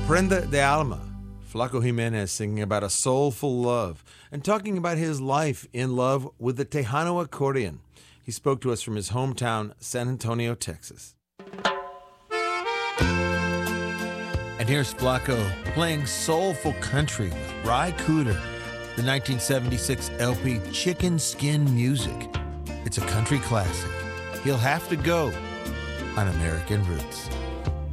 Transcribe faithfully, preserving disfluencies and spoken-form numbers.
Prenda de Alma, Flaco Jimenez singing about a soulful love and talking about his life in love with the Tejano accordion. He spoke to us from his hometown, San Antonio, Texas. And here's Flaco playing soulful country with Ry Cooder, the nineteen seventy-six L P Chicken Skin Music. It's a country classic. He'll have to go on American Roots.